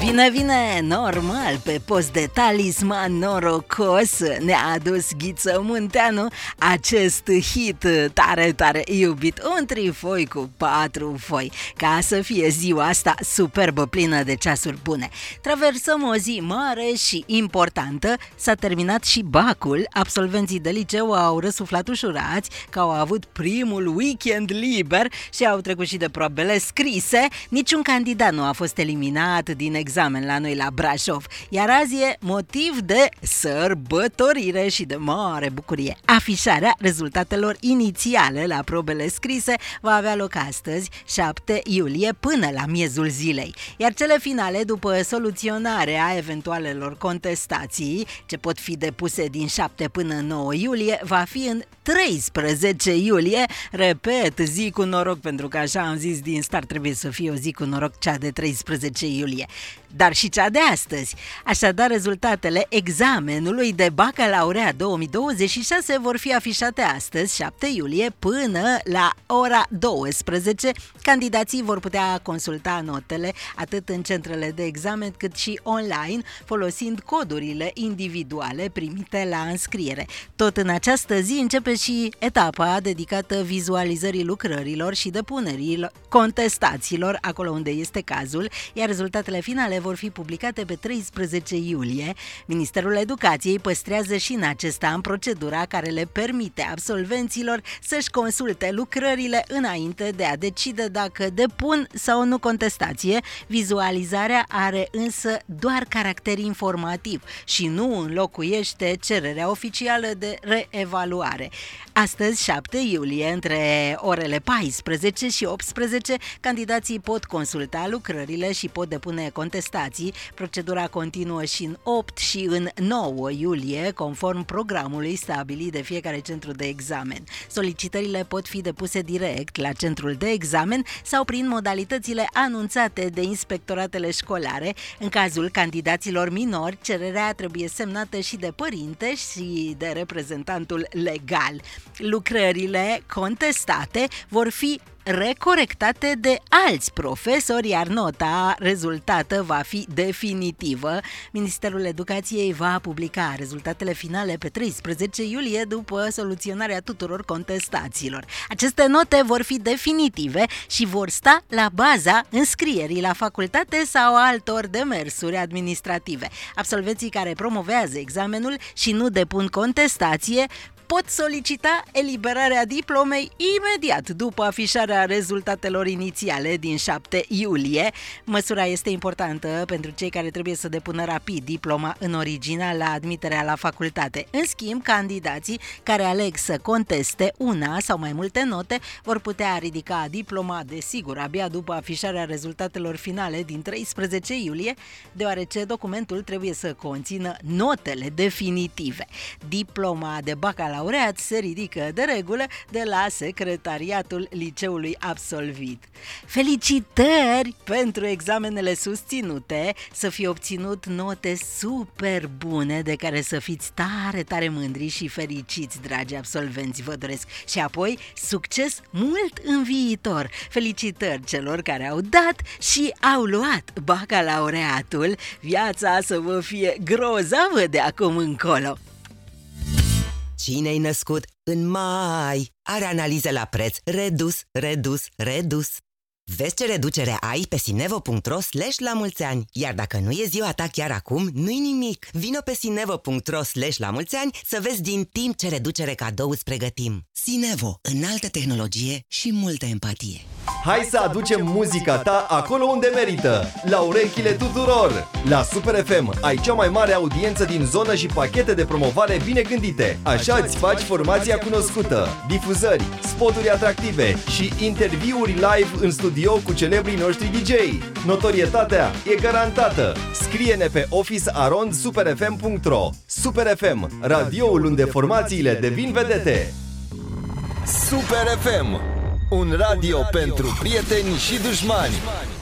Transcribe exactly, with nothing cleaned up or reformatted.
Vine, vine, normal, pe post de talisman norocos ne-a adus Ghiță Munteanu acest hit tare, tare iubit, un trifoi cu patru foi, ca să fie ziua asta superbă, plină de ceasuri bune. Traversăm o zi mare și importantă, s-a terminat și bacul, absolvenții de liceu au răsuflat ușurați că au avut primul weekend liber și au trecut și de probele scrise, niciun candidat nu a fost eliminat din examen la noi la Brașov, iar azi e motiv de sărbătorire și de mare bucurie. Afișarea rezultatelor inițiale la probele scrise va avea loc astăzi, șapte iulie, până la miezul zilei, iar cele finale, după soluționarea eventualelor contestații, ce pot fi depuse din șapte până nouă iulie, va fi în treisprezece iulie, repet, zi cu noroc, pentru că așa am zis din start, trebuie să fie o zi cu noroc, cea de treisprezece iulie, dar și cea de astăzi. Așadar, rezultatele examenului de bacalaureat două mii douăzeci și șase vor fi afișate astăzi, șapte iulie, până la ora douăsprezece. Candidații vor putea consulta notele atât în centrele de examen cât și online, folosind codurile individuale primite la înscriere. Tot în această zi începe și etapa dedicată vizualizării lucrărilor și depunerii contestațiilor, acolo unde este cazul, iar rezultatele finale vor fi publicate pe treisprezece iulie. Ministerul Educației păstrează și în acest an procedura care le permite absolvenților să-și consulte lucrările înainte de a decide dacă depun sau nu contestație. Vizualizarea are însă doar caracter informativ și nu înlocuiește cererea oficială de reevaluare. Astăzi, șapte iulie, între orele paisprezece și optsprezece, candidații pot consulta lucrările și pot depune contestații. Procedura continuă și în opt și în nouă iulie, conform programului stabilit de fiecare centru de examen. Solicitările pot fi depuse direct la centrul de examen sau prin modalitățile anunțate de inspectoratele școlare. În cazul candidaților minori, cererea trebuie semnată și de părinte și de reprezentantul legal. Lucrările contestate vor fi recorectate de alți profesori, iar nota rezultată va fi definitivă. Ministerul Educației va publica rezultatele finale pe treisprezece iulie după soluționarea tuturor contestațiilor. Aceste note vor fi definitive și vor sta la baza înscrierii la facultate sau altor demersuri administrative. Absolvenții care promovează examenul și nu depun contestație pot solicita eliberarea diplomei imediat după afișarea rezultatelor inițiale din șapte iulie. Măsura este importantă pentru cei care trebuie să depună rapid diploma în original la admiterea la facultate. În schimb, candidații care aleg să conteste una sau mai multe note vor putea ridica diploma, desigur, abia după afișarea rezultatelor finale din treisprezece iulie, deoarece documentul trebuie să conțină notele definitive. Diploma de bacalaureat se ridică de regulă de la secretariatul liceului absolvit. Felicitări pentru examenele susținute, să fi obținut note super bune de care să fiți tare, tare mândri și fericiți, dragi absolvenți, vă doresc. Și apoi, succes mult în viitor. Felicitări celor care au dat și au luat bacalaureatul. Viața să vă fie grozavă de acum încolo. Cine-i născut în mai are analiză la preț redus, redus, redus. Vezi ce reducere ai pe sinevo punct ro slash la mulți ani. Iar dacă nu e ziua ta chiar acum, nu-i nimic. Vino pe sinevo punct ro slash la mulți ani să vezi din timp ce reducere cadou îți pregătim. Sinevo, înaltă tehnologie și multă empatie. Hai să aducem muzica ta acolo unde merită, la urechile tuturor. La Super F M ai cea mai mare audiență din zonă și pachete de promovare bine gândite. Așa îți faci formația cunoscută, difuzări, spoturi atractive și interviuri live în studio cu celebrii noștri D J. Notorietatea e garantată. Scrie-ne pe office arond super f m punct ro. Super F M, radioul unde formațiile devin vedete. Super F M, un radio pentru prieteni și dușmani.